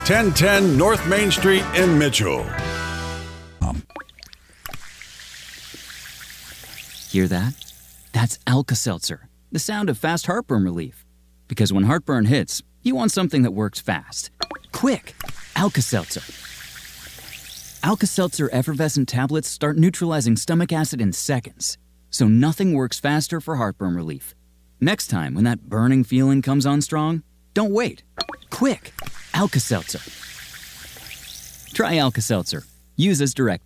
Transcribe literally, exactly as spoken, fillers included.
ten ten North Main Street in Mitchell. Um. Hear that? That's Alka-Seltzer, the sound of fast heartburn relief. Because when heartburn hits, you want something that works fast. Quick! Alka-Seltzer. Alka-Seltzer effervescent tablets start neutralizing stomach acid in seconds, so nothing works faster for heartburn relief. Next time when that burning feeling comes on strong, don't wait. Quick! Alka-Seltzer. Try Alka-Seltzer. Use as directed.